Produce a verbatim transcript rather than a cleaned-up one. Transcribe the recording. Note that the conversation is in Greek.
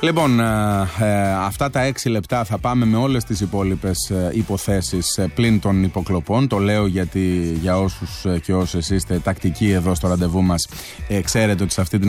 Λοιπόν, ε, ε, αυτά τα έξι λεπτά θα πάμε με όλες τις υπόλοιπες ε, υποθέσεις ε, πλην των υποκλοπών. Το λέω γιατί για όσους ε, και όσες είστε τακτικοί εδώ στο ραντεβού μας, ε, ξέρετε ότι σε αυτή την